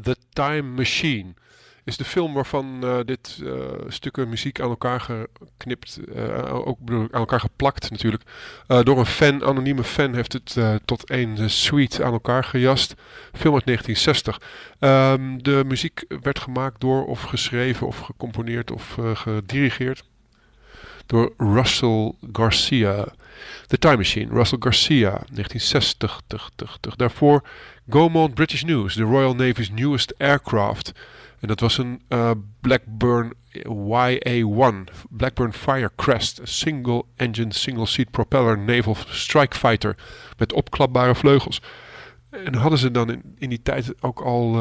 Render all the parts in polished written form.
The Time Machine is de film waarvan dit stukken muziek aan elkaar geknipt, ook bedoel, aan elkaar geplakt natuurlijk. Door een fan, anonieme fan heeft het tot één suite aan elkaar gejast. Film uit 1960. De muziek werd gemaakt door of geschreven of gecomponeerd of gedirigeerd door Russell Garcia. The Time Machine, Russell Garcia, 1960. Daarvoor Gaumont British News, the Royal Navy's newest aircraft. En dat was een Blackburn YA-1, Blackburn Firecrest, een single-engine, single-seat propeller naval strike fighter met opklapbare vleugels. En hadden ze dan in die tijd ook al,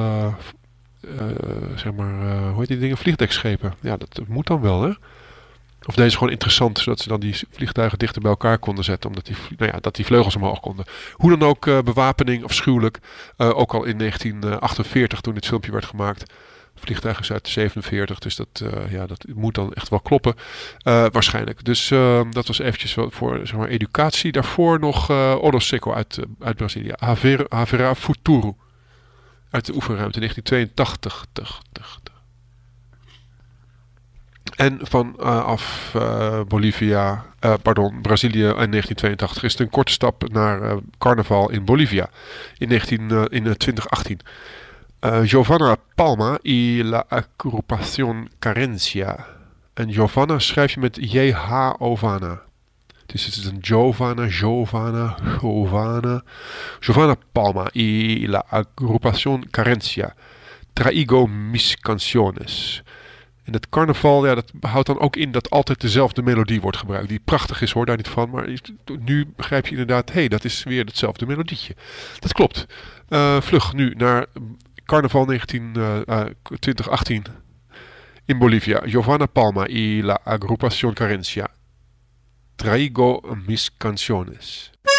hoe heet die dingen, vliegdekschepen. Ja, dat moet dan wel, hè? Of deze gewoon interessant, zodat ze dan die vliegtuigen dichter bij elkaar konden zetten. Omdat dat die vleugels omhoog konden. Hoe dan ook, bewapening afschuwelijk. Ook al in 1948 toen dit filmpje werd gemaakt. Vliegtuig is uit 47, dus dat moet dan echt wel kloppen. Waarschijnlijk. Dus dat was eventjes voor zeg maar, educatie. Daarvoor nog Odo Seco uit Brazilië. Havera Futuro. Uit de oefenruimte 1982. En vanaf Brazilië in 1982 is het een korte stap naar carnaval in Bolivia in 2018. Giovanna Palma y la agrupación Carencia. En Giovanna schrijf je met J-H-Ovana. Dus het is een Giovanna Palma y la agrupación Carencia. Traigo mis canciones. En het carnaval, ja, dat houdt dan ook in dat altijd dezelfde melodie wordt gebruikt. Die prachtig is, hoor daar niet van. Maar nu begrijp je inderdaad, dat is weer hetzelfde melodietje. Dat klopt. Vlug nu naar carnaval 2018 in Bolivia. Giovanna Palma y la agrupación Carencia. Traigo mis canciones.